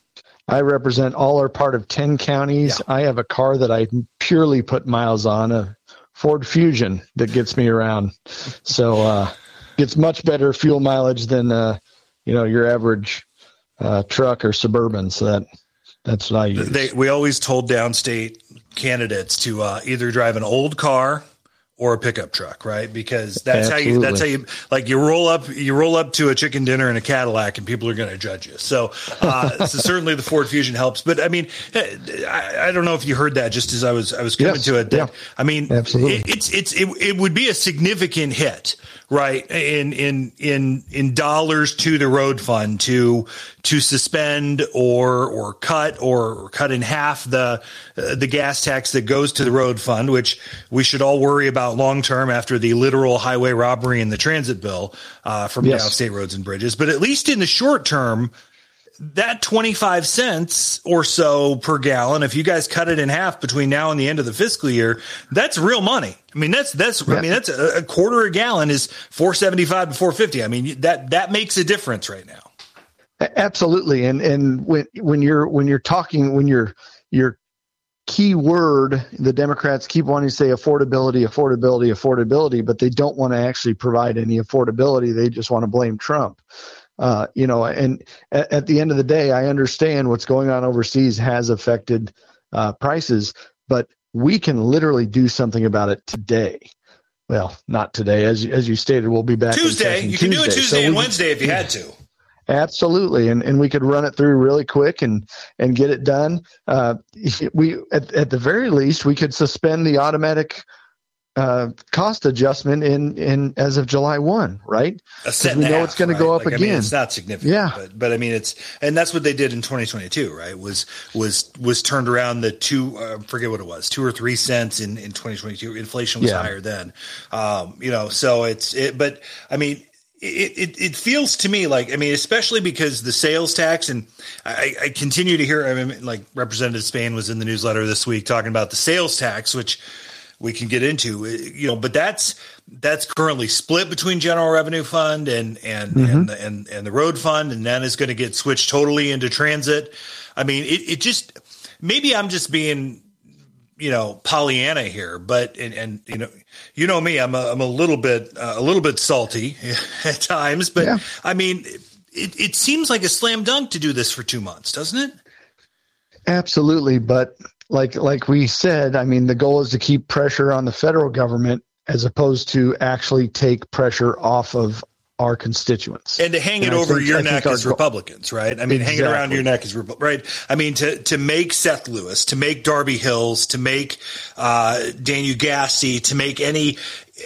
I represent all or part of ten counties. Yeah. I have a car that I purely put miles on, a Ford Fusion that gets me around. So uh, gets much better fuel mileage than uh, you know your average uh, truck or Suburban. So that that's what I use. They, we always told downstate candidates to uh, either drive an old car or a pickup truck, right? Because that's Absolutely. how you, that's how you, like you roll up, you roll up to a chicken dinner in a Cadillac and people are going to judge you. So, uh, so certainly the Ford Fusion helps, but I mean, I, I don't know if you heard that just as I was, I was coming yes. to it. That, yeah. I mean, Absolutely. It, it's, it's, it, it would be a significant hit, right? In, in, in, in dollars to the road fund to, to suspend or, or cut or, or cut in half the, uh, the gas tax that goes to the road fund, which we should all worry about long term after the literal highway robbery and the transit bill uh, from yes. downstate roads and bridges. But at least in the short term, that twenty-five cents or so per gallon, if you guys cut it in half between now and the end of the fiscal year, that's real money. I mean, that's that's yeah. I mean, that's a, a quarter a gallon is four seventy-five to four fifty. I mean, that that makes a difference right now. Absolutely. And and when when you're when you're talking when you're you're key word, the Democrats keep wanting to say affordability, affordability, affordability, but they don't want to actually provide any affordability. They just want to blame Trump. Uh, you know, and at, at the end of the day, I understand what's going on overseas has affected uh, prices, but we can literally do something about it today. Well, not today, as as you stated, we'll be back Tuesday. In you can Tuesday. do it Tuesday so and we, Wednesday if you had to. Absolutely, and and we could run it through really quick and and get it done. Uh, we at at the very least we could suspend the automatic uh, cost adjustment in in as of July first, right? Because we know half, it's going right? to go up like, again. I mean, it's not significant, yeah. But, but I mean, it's and that's what they did in twenty twenty-two, right? Was was was turned around the two uh, forget what it was, two or three cents in in twenty twenty-two. Inflation was yeah. higher then, um, you know. So it's it, but I mean. It, it it feels to me like, I mean, especially because the sales tax, and I, I continue to hear, I mean, like Representative Spain was in the newsletter this week talking about the sales tax, which we can get into, you know, but that's that's currently split between general revenue fund and and mm-hmm. and, the, and and the road fund, and then it's going to get switched totally into transit. I mean, it, it just maybe I'm just being, you know, Pollyanna here, but and, and you know, you know me, I'm a, I'm a little bit uh, a little bit salty at times, but yeah. I mean, it, it seems like a slam dunk to do this for two months, doesn't it? Absolutely, but like like we said, I mean, the goal is to keep pressure on the federal government as opposed to actually take pressure off of our constituents, and to hang it and over think, your I neck as Republicans, right? I mean, exactly. hang it around your neck as right. I mean, to to make Seth Lewis, to make Darby Hills, to make uh, Daniel Gassi, to make any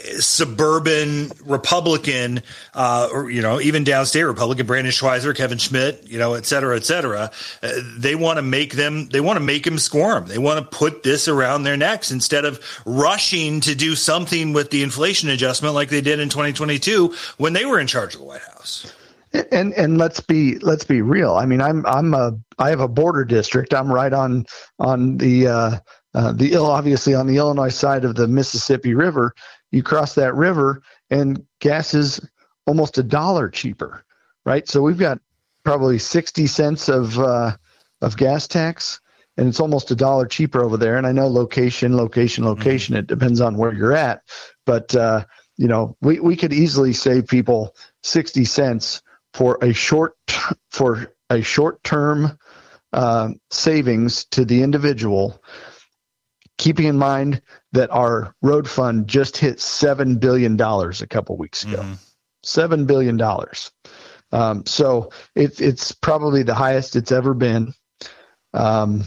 suburban Republican, uh, or, you know, even downstate Republican, Brandon Schweizer, Kevin Schmidt, you know, et cetera, et cetera. Uh, they want to make them, they want to make them squirm. They want to put this around their necks instead of rushing to do something with the inflation adjustment like they did in twenty twenty-two when they were in charge of the White House. And and let's be let's be real. I mean, I'm I'm a I have a border district. I'm right on on the uh, uh, the obviously on the Illinois side of the Mississippi River. You cross that river, and gas is almost a dollar cheaper, right? So we've got probably sixty cents of uh, of gas tax, and it's almost a dollar cheaper over there. And I know location, location, location. Mm-hmm. It depends on where you're at, but uh, you know, we we could easily save people sixty cents for a short for a short term uh, savings to the individual, keeping in mind that our road fund just hit seven billion dollars a couple weeks ago. Mm-hmm. seven billion dollars. Um, so it, it's probably the highest it's ever been. Um,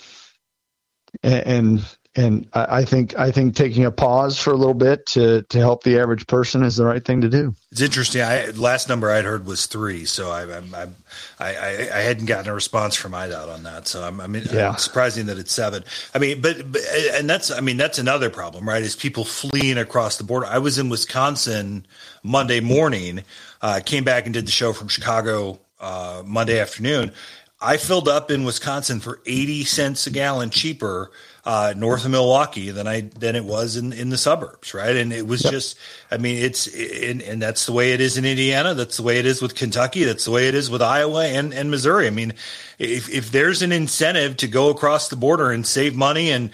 and and I think I think taking a pause for a little bit to to help the average person is the right thing to do. It's interesting. I last number I'd heard was three, so I I I, I, I hadn't gotten a response from I D O T on that. So I'm I mean yeah. It's surprising that it's seven. I mean, but, but and that's I mean that's another problem, right? Is people fleeing across the border. I was in Wisconsin Monday morning, uh, came back and did the show from Chicago uh, Monday afternoon. I filled up in Wisconsin for eighty cents a gallon cheaper uh, north of Milwaukee than I than it was in, in the suburbs, right? And it was yep. just, I mean, it's and, and that's the way it is in Indiana. That's the way it is with Kentucky. That's the way it is with Iowa and, and Missouri. I mean, if if there's an incentive to go across the border and save money and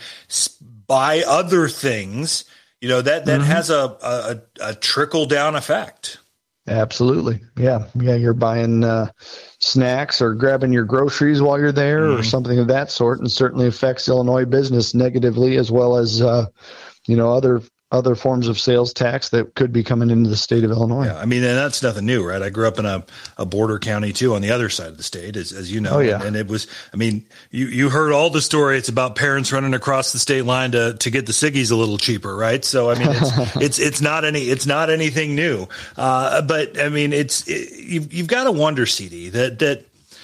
buy other things, you know, that that mm-hmm. has a, a a trickle down effect. Absolutely. Yeah. Yeah. You're buying uh, snacks or grabbing your groceries while you're there mm-hmm. or something of that sort. And certainly affects Illinois business negatively, as well as, uh, you know, other other forms of sales tax that could be coming into the state of Illinois. Yeah. I mean, and that's nothing new, right? I grew up in a, a border county too, on the other side of the state, as, as you know. Oh, yeah. And, and it was, I mean, you, you heard all the stories about parents running across the state line to, to get the ciggies a little cheaper, right? So, I mean, it's, it's, it's not any, it's not anything new. Uh, but I mean, it's, it, you've, you've got to wonder, C D, that, that,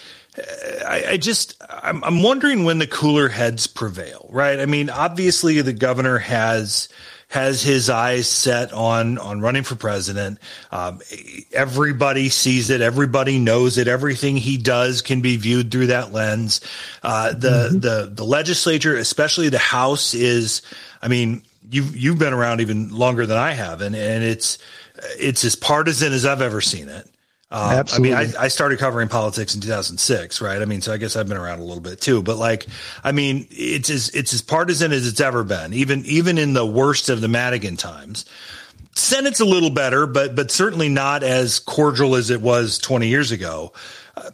I, I just, I'm, I'm wondering when the cooler heads prevail, right? I mean, obviously the governor has, has his eyes set on, on running for president. Um, everybody sees it. Everybody knows it. Everything he does can be viewed through that lens. Uh, the, mm-hmm. the, the legislature, especially the House, is, I mean, you've, you've been around even longer than I have. And, and it's, it's as partisan as I've ever seen it. Um, Absolutely. I mean, I, I started covering politics in two thousand six, right? I mean, so I guess I've been around a little bit too, but like, I mean, it's as, it's as partisan as it's ever been, even, even in the worst of the Madigan times. Senate's a little better, but, but certainly not as cordial as it was twenty years ago. Uh,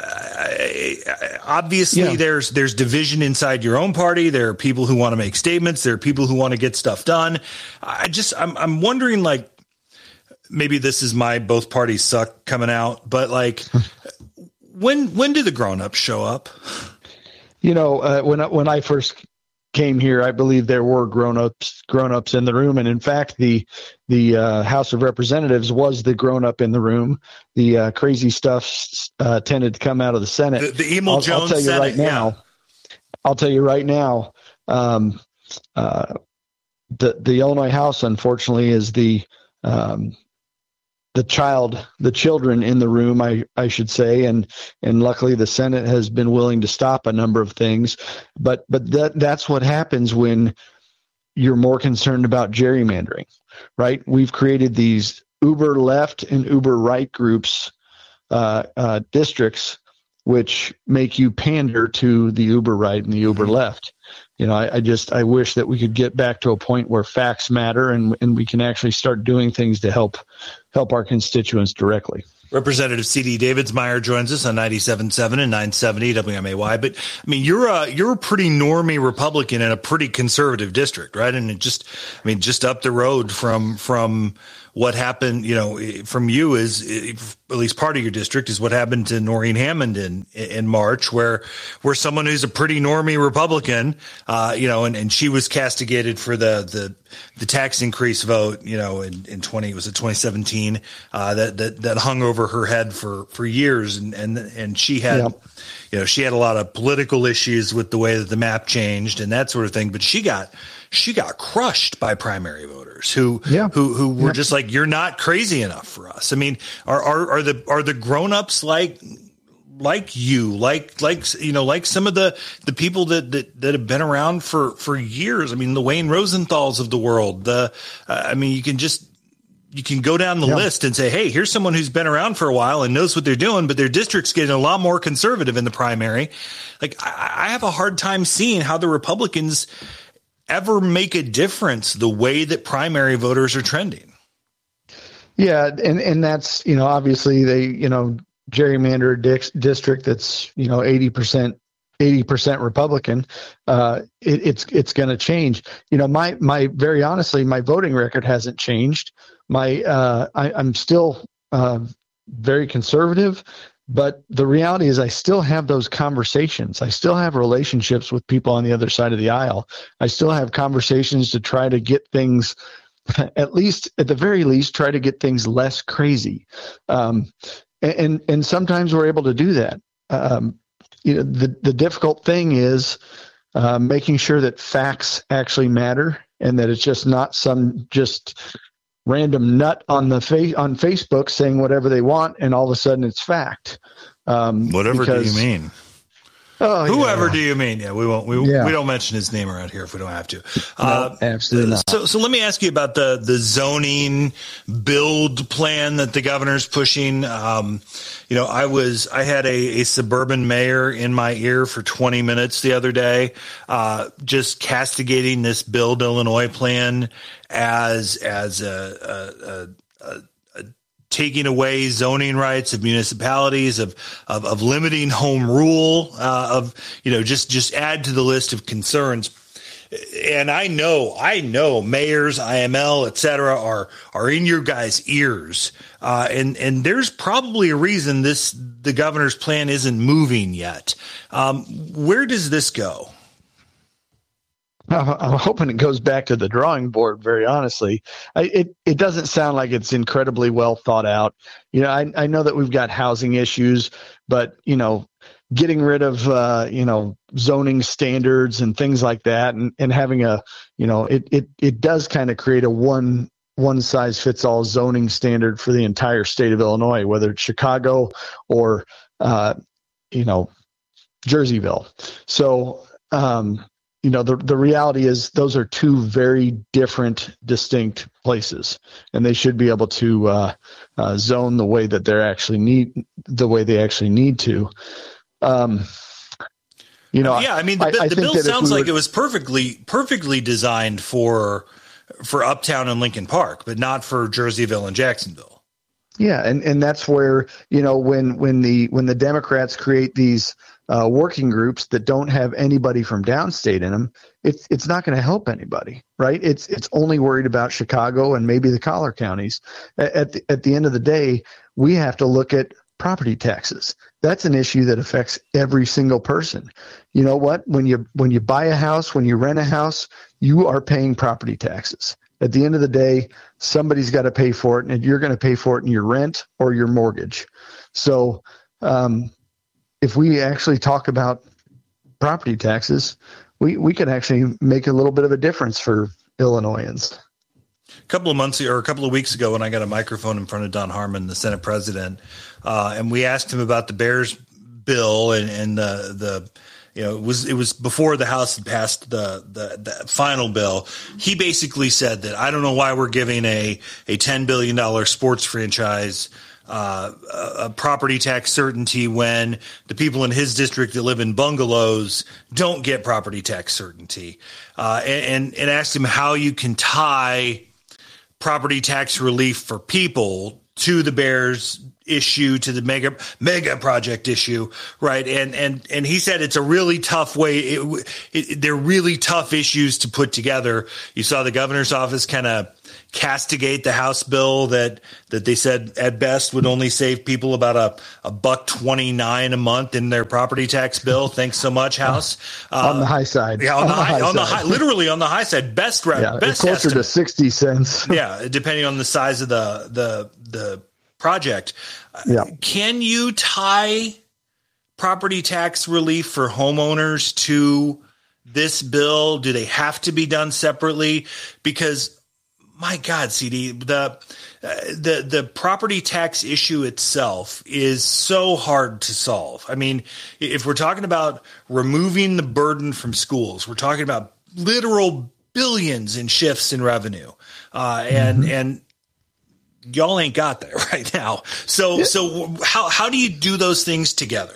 I, I, obviously yeah. there's, there's division inside your own party. There are people who want to make statements. There are people who want to get stuff done. I just, I'm, I'm wondering, like, maybe this is my both parties suck coming out, but like, when when do the grown-ups show up? You know, uh, when I, when I first came here, I believe there were grown-ups grown-ups in the room, and in fact, the the uh, House of Representatives was the grown-up in the room. The uh, crazy stuff uh, tended to come out of the Senate. The, the Emil I'll, Jones I'll tell you Senate, right now. yeah. I'll tell you right now. Um, uh, the the Illinois House, unfortunately, is the um, the child, the children in the room, I, I should say. And, and luckily the Senate has been willing to stop a number of things, but, but that, that's what happens when you're more concerned about gerrymandering, right? We've created these uber left and uber right groups, uh, uh, districts, which make you pander to the uber right and the uber left. You know, I, I just, I wish that we could get back to a point where facts matter and, and we can actually start doing things to help, help our constituents directly. Representative C D Davidsmeyer joins us on ninety-seven point seven and nine seventy W M A Y. But I mean, you're a, you're a pretty normie Republican in a pretty conservative district, right? And it just, I mean, just up the road from, from, what happened, you know, from you is, at least part of your district is what happened to Noreen Hammond in, in March, where, where someone who's a pretty normie Republican, uh, you know, and, and she was castigated for the, the, the tax increase vote, you know, in, in twenty, was it twenty seventeen, uh, that, that, that hung over her head for, for years. And, and, and she had, yep. you know, she had a lot of political issues with the way that the map changed and that sort of thing, but she got, she got crushed by primary voters. voters who yeah. who who were yeah. just like, you're not crazy enough for us. I mean, are are, are the are the grown-ups like like you, like like you know, like some of the the people that that, that have been around for for years? I mean, the Wayne Rosenthals of the world. The uh, I mean, you can just you can go down the yeah. list and say, hey, here's someone who's been around for a while and knows what they're doing, but their district's getting a lot more conservative in the primary. Like, I, I have a hard time seeing how the Republicans ever make a difference the way that primary voters are trending. Yeah. And, and that's, you know, obviously they, you know, gerrymander a di- district that's, you know, eighty percent, eighty percent Republican. Uh, it, it's, it's going to change. You know, my, my, very honestly, my voting record hasn't changed. My, uh, I, I'm still, uh, very conservative, but the reality is I still have those conversations. I still have relationships with people on the other side of the aisle. I still have conversations to try to get things, at least at the very least, try to get things less crazy. Um, and, and sometimes we're able to do that. Um, you know, the, the difficult thing is, uh, making sure that facts actually matter and that it's just not some just random nut on the face on Facebook saying whatever they want, and all of a sudden it's fact. Um, Whatever because, do you mean? Oh, Whoever yeah. do you mean? Yeah, we won't. We, Yeah. we don't mention his name around here if we don't have to. No, Uh, absolutely not. So, so let me ask you about the the zoning build plan that the governor's pushing. Um, you know, I was I had a, a suburban mayor in my ear for twenty minutes the other day, uh, just castigating this Build Illinois plan as as a, a, a, a taking away zoning rights of municipalities, of, of, of limiting home rule, uh, of, you know, just, just add to the list of concerns. And I know, I know mayors, I M L, et cetera, are, are in your guys' ears. Uh, and, and there's probably a reason this, the governor's plan isn't moving yet. Um, where does this go? I'm hoping it goes back to the drawing board. Very honestly, I, it it doesn't sound like it's incredibly well thought out. You know, I I know that we've got housing issues, but you know, getting rid of uh, you know zoning standards and things like that, and, and having a you know it it it does kind of create a one one size fits all zoning standard for the entire state of Illinois, whether it's Chicago or uh, you know Jerseyville. So. Um, You know, the the reality is those are two very different, distinct places, and they should be able to uh, uh, zone the way that they're actually need, the way they actually need to. Um, you know, yeah, I mean, the, I, I the think bill that if sounds we like were- it was perfectly perfectly designed for for Uptown and Lincoln Park, but not for Jerseyville and Jacksonville. Yeah, and, and that's where, you know, when when the when the Democrats create these uh, working groups that don't have anybody from downstate in them, it's it's not going to help anybody, right? It's it's only worried about Chicago and maybe the collar counties. At at the, at the end of the day, we have to look at property taxes. That's an issue that affects every single person. You know what? When you when you buy a house, when you rent a house, you are paying property taxes. At the end of the day, somebody's got to pay for it, and you're going to pay for it in your rent or your mortgage. So um, if we actually talk about property taxes, we, we can actually make a little bit of a difference for Illinoisans. A couple of months or a couple of weeks ago when I got a microphone in front of Don Harmon, the Senate president, uh, and we asked him about the Bears bill and, and the, the, you know, it was, it was before the House had passed the, the, the final bill. He basically said that I don't know why we're giving a, a ten billion dollars sports franchise Uh, a property tax certainty when the people in his district that live in bungalows don't get property tax certainty, uh, and, and, and asked him how you can tie property tax relief for people to the Bears issue, to the mega mega project issue, right? And and and he said it's a really tough way. It, it, they're really tough issues to put together. You saw the governor's office kind of castigate the House bill that that they said at best would only save people about a, a buck twenty-nine a month in their property tax bill. Thanks so much, House. Uh, on the high side. Yeah, on, on the, the high, high on the side. high, literally on the high side. Best route, Yeah, best closer estimate. to sixty cents. Yeah, depending on the size of the the the project. Yeah. Can you tie property tax relief for homeowners to this bill? Do they have to be done separately? Because my God, C D, the, uh, the, the property tax issue itself is so hard to solve. I mean, if we're talking about removing the burden from schools, we're talking about literal billions in shifts in revenue. Uh, and, mm-hmm. and y'all ain't got that right now. So, yeah. so how, how do you do those things together?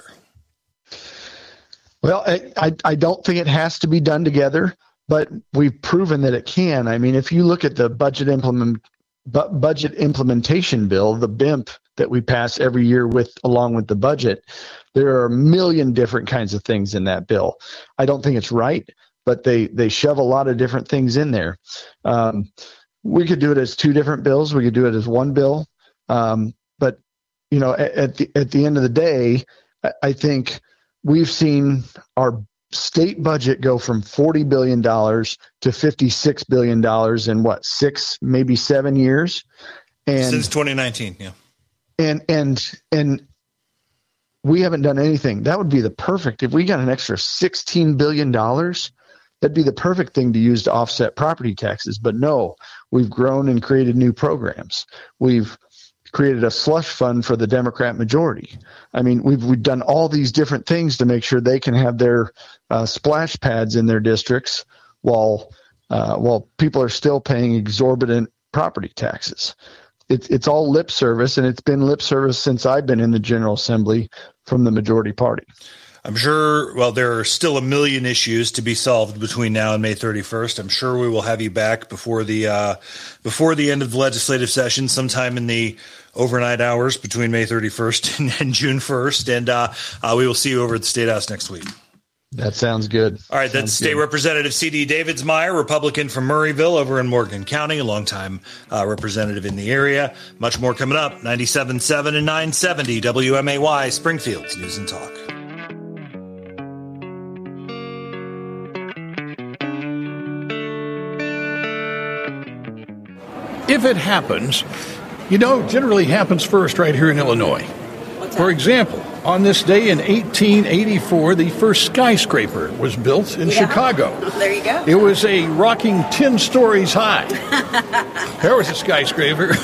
Well, I, I, I don't think it has to be done together, but we've proven that it can. I mean, if you look at the budget implement bu- budget implementation bill, the B I M P that we pass every year with along with the budget, there are a million different kinds of things in that bill. I don't think it's right, but they they shove a lot of different things in there. Um, we could do it as two different bills. We could do it as one bill. Um, but you know, at, at the at the end of the day, I, I think we've seen our state budget go from forty billion dollars to fifty-six billion dollars in what, six, maybe seven years? And since twenty nineteen. Yeah. And, and, and we haven't done anything. That would be the perfect, if we got an extra sixteen billion dollars, that'd be the perfect thing to use to offset property taxes. But no, we've grown and created new programs. We've created a slush fund for the Democrat majority. I mean, we've we've done all these different things to make sure they can have their uh, splash pads in their districts while uh, while people are still paying exorbitant property taxes. It's it's all lip service, and it's been lip service since I've been in the General Assembly from the majority party. I'm sure, well, there are still a million issues to be solved between now and May thirty-first. I'm sure we will have you back before the uh, before the end of the legislative session, sometime in the overnight hours between May thirty-first and, and June first. And uh, uh, we will see you over at the State House next week. That sounds good. All right, that's State Representative C D Davidsmeyer, Republican from Murrayville over in Morgan County, a longtime uh, representative in the area. Much more coming up, ninety-seven point seven and nine seventy W M A Y, Springfield's News and Talk. If it happens, you know, generally happens first right here in Illinois. For example, on this day in eighteen eighty-four, the first skyscraper was built in yeah. Chicago. There you go. It was a rocking ten stories high. There was a skyscraper.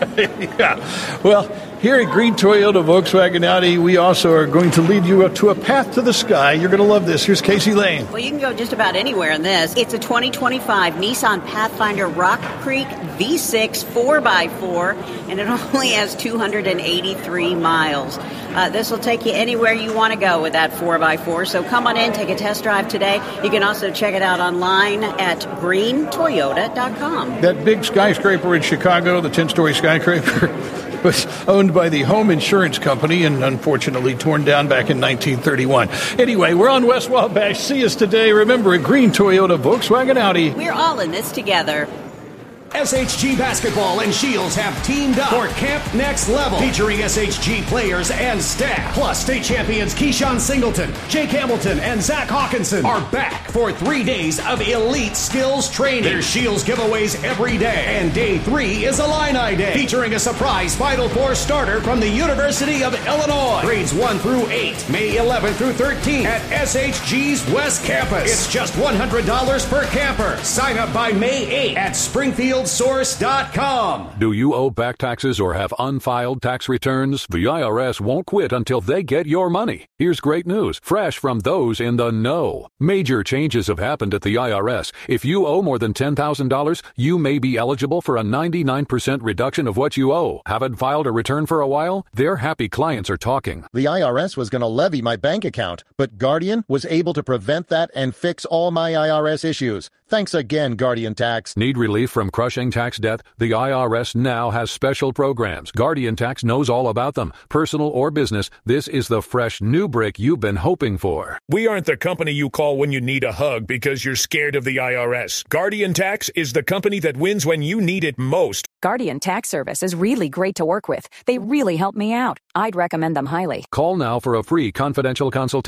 Yeah. Well, here at Green Toyota Volkswagen Audi, we also are going to lead you up to a path to the sky. You're going to love this. Here's Casey Lane. Well, you can go just about anywhere in this. It's a twenty twenty-five Nissan Pathfinder Rock Creek V six four by four, and it only has two hundred eighty-three miles. Uh, this will take you anywhere you want to go with that four by four. So come on in, take a test drive today. You can also check it out online at green toyota dot com. That big skyscraper in Chicago, the ten-story skyscraper, was owned by the Home Insurance Company and unfortunately torn down back in nineteen thirty-one. Anyway, we're on West Wabash. See us today. Remember, at Green Toyota Volkswagen Audi. We're all in this together. S H G Basketball and Shields have teamed up for Camp Next Level, featuring S H G players and staff. Plus, state champions Keyshawn Singleton, Jake Hamilton, and Zach Hawkinson are back for three days of elite skills training. There's Shields giveaways every day, and day three is Illini Day, featuring a surprise Final Four starter from the University of Illinois. Grades one through eight, May eleventh through thirteenth at S H G's West Campus. It's just one hundred dollars per camper. Sign up by May eighth at Springfield Source dot com. Do you owe back taxes or have unfiled tax returns? The I R S won't quit until they get your money. Here's great news, fresh from those in the know. Major changes have happened at the I R S. If you owe more than ten thousand dollars, you may be eligible for a ninety-nine percent reduction of what you owe. Haven't filed a return for a while? Their happy clients are talking. The I R S was going to levy my bank account, but Guardian was able to prevent that and fix all my I R S issues. Thanks again, Guardian Tax. Need relief from crushing tax debt? The I R S now has special programs. Guardian Tax knows all about them. Personal or business, this is the fresh new brick you've been hoping for. We aren't the company you call when you need a hug because you're scared of the I R S. Guardian Tax is the company that wins when you need it most. Guardian Tax Service is really great to work with. They really help me out. I'd recommend them highly. Call now for a free confidential consultation.